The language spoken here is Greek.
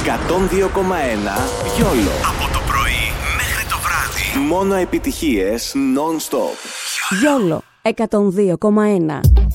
Γιόλο. Από το πρωί μέχρι το βράδυ. Μόνο επιτυχίες non-stop. Γιόλο 102,1.